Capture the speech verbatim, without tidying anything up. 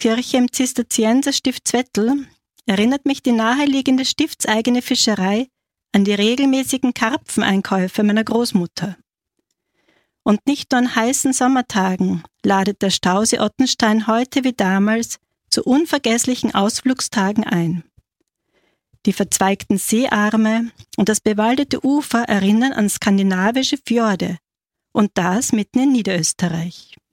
Kirche im Zisterzienserstift Zwettl erinnert mich die naheliegende stiftseigene Fischerei an die regelmäßigen Karpfeneinkäufe meiner Großmutter. Und nicht nur an heißen Sommertagen ladet der Stausee Ottenstein heute wie damals zu unvergesslichen Ausflugstagen ein. Die verzweigten Seearme und das bewaldete Ufer erinnern an skandinavische Fjorde und das mitten in Niederösterreich.